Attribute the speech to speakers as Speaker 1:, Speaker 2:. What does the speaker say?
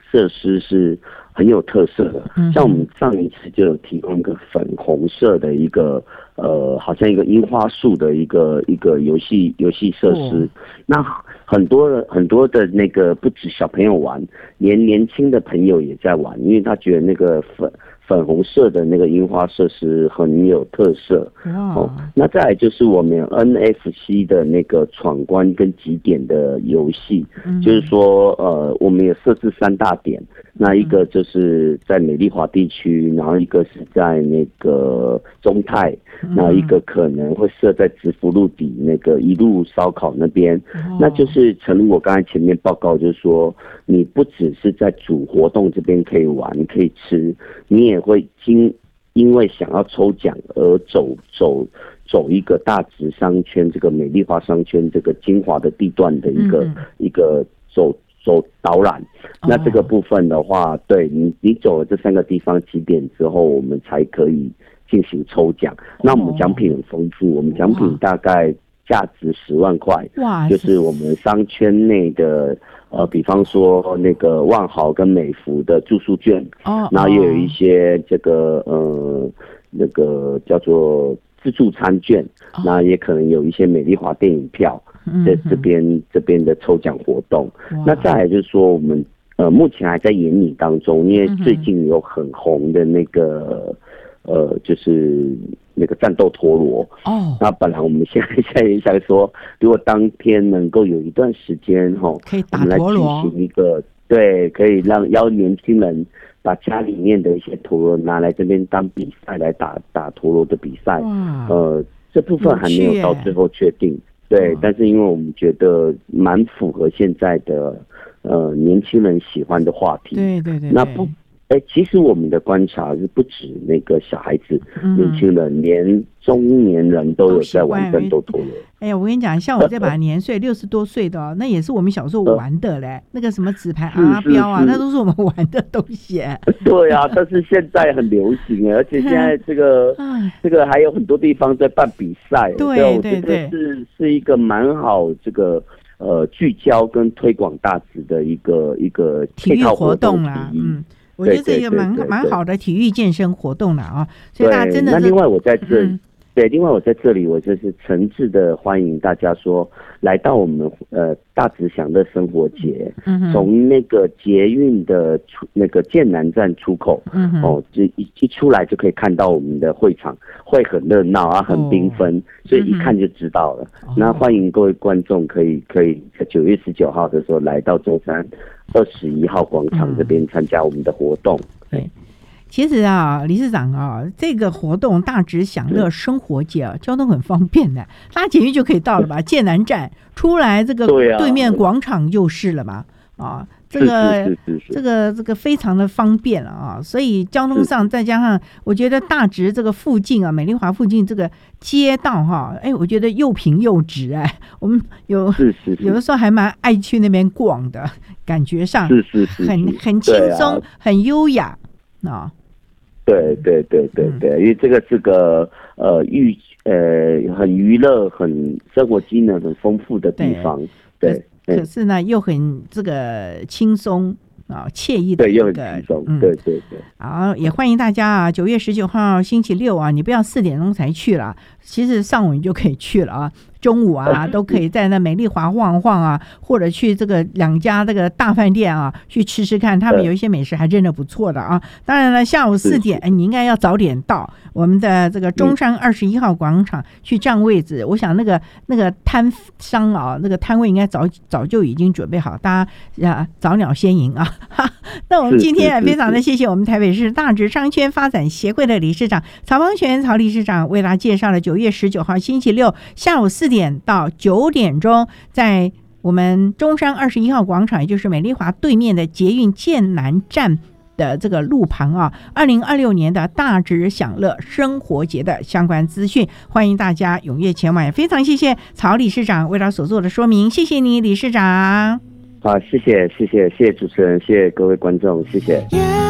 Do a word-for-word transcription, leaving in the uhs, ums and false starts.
Speaker 1: 设施是很有特色的，像我们上一次就有提供一个粉红色的一个呃，好像一个樱花树的一个一个游戏游戏设施，哦、那很多的很多的那个不止小朋友玩，连年轻的朋友也在玩，因为他觉得那个粉。粉红色的那个樱花设施很有特色，哦，那再来就是我们 N F C 的那个闯关跟集点的游戏，嗯、就是说，呃，我们也设置三大点，那一个就是在美丽华地区，然后一个是在那个中泰，那一个可能会设在直福路底那个一路烧烤那边，哦、那就是诚如我刚才前面报告，就是说，你不只是在主活动这边可以玩，可以吃，你也会经因为想要抽奖而走走走一个大直商圈，这个美丽华商圈这个精华的地段的一个、嗯、一个走走导览。哦、那这个部分的话，对你你走了这三个地方几点之后，我们才可以进行抽奖。哦、那我们奖品很丰富，我们奖品大概价值十万块，哇，就是我们商圈内的。呃，比方说那个万豪跟美孚的住宿券，哦，然后也有一些这个呃那个叫做自助餐券，哦、那也可能有一些美丽华电影票，在这边、嗯、这边的抽奖活动。那再来就是说，我们呃目前还在研拟当中，因为最近有很红的那个呃就是那个战斗陀螺哦，那本来我们现在现在也想说，如果当天能够有一段时间哈，
Speaker 2: 可以打陀螺，
Speaker 1: 我们来举行一个对，可以让邀年轻人把家里面的一些陀螺拿来这边当比赛来打打陀螺的比赛，呃，这部分还没有到最后确定，对，但是因为我们觉得蛮符合现在的呃年轻人喜欢的话题，
Speaker 2: 对对 对, 对，
Speaker 1: 那不。哎、欸，其实我们的观察是不止那个小孩子、嗯、年轻人，连中年人都有在玩战斗陀螺。
Speaker 2: 哎呀，我跟你讲，像我这把年岁六十多岁的、哦，那也是我们小时候玩的嘞。呃、那个什么纸牌阿标啊，那都是我们玩的东西。
Speaker 1: 对啊，但是现在很流行，而且现在这个这个还有很多地方在办比赛。
Speaker 2: 对对对，
Speaker 1: 是是一个蛮好这个。呃，聚焦跟推广大直的一个一个
Speaker 2: 体育活动啦，嗯，我觉得这个蛮蛮好的体育健身活动了啊，所以大家真的。
Speaker 1: 那另外我在这里，嗯、对，另外我在这里，我就是诚挚的欢迎大家说来到我们呃大直享乐生活节，嗯、从那个捷运的出那个剑南站出口，嗯、哦，就一一出来就可以看到我们的会场，会很热闹啊，很缤纷。哦，所以一看就知道了。嗯、那欢迎各位观众可以可以在九月十九号的时候来到中山二十一号广场这边参加我们的活动。
Speaker 2: 对、嗯，其实啊，理事长啊，这个活动大直享乐生活节啊，交通很方便的，搭捷运就可以到了吧？剑南站出来这个对面广场就是了嘛。啊，这个这个这个非常的方便了啊，所以交通上再加上，我觉得大直这个附近啊，美丽华附近这个街道哈、啊，哎，我觉得又平又直哎，我们有有的时候还蛮爱去那边逛的，感觉上
Speaker 1: 是是是
Speaker 2: 很很轻松、啊、很优雅啊。
Speaker 1: 对对对对对，嗯、因为这个是个呃娱呃很娱乐、很生活机能很丰富的地方，对。对
Speaker 2: 可是呢，又很这个轻松啊，惬意的
Speaker 1: 对，又很轻松，嗯，对对对。
Speaker 2: 好，也欢迎大家啊，九月十九号星期六啊，你不要四点钟才去了，其实上午你就可以去了啊。中午啊，都可以在那美丽华晃晃啊，或者去这个两家这个大饭店啊，去吃吃看，他们有一些美食还真的不错的啊。当然了，下午四点，哎，你应该要早点到我们的这个中山二十一号广场去占位置。我想那个那个摊商啊，那个摊位应该早早就已经准备好，大家啊早鸟先赢啊。哈，那我们今天也非常的谢谢我们台北市大直商圈发展协会的理事长曹邦全曹理事长为大家介绍了九月十九号星期六下午四点到九点钟，在我们中山二十一号广场，也就是美丽华对面的捷运剑南站的这个路旁啊，二零二六年的大直享乐生活节的相关资讯，欢迎大家踊跃前往。也非常谢谢曹理事长为他所做的说明，谢谢你，理事长。
Speaker 1: 好，谢谢谢谢谢谢主持人，谢谢各位观众，谢谢。